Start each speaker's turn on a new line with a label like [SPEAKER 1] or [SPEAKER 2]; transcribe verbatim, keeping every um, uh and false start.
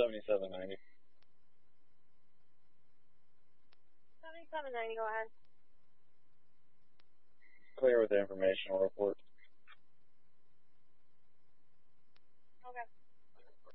[SPEAKER 1] seventy-seven ninety.
[SPEAKER 2] seventy-seven ninety, go ahead.
[SPEAKER 1] Clear with the informational report.